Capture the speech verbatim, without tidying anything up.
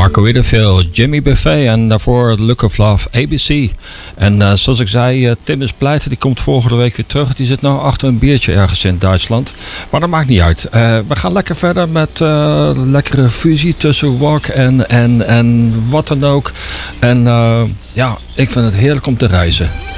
Marco Wiederville, Jimmy Buffet en daarvoor Look of Love, A B C. En uh, zoals ik zei, uh, Tim is Pleiten, die komt volgende week weer terug. Die zit nou achter een biertje ergens in Duitsland. Maar dat maakt niet uit. Uh, we gaan lekker verder met uh, lekkere fusie tussen rock en, en, en wat dan ook. En uh, ja, ik vind het heerlijk om te reizen.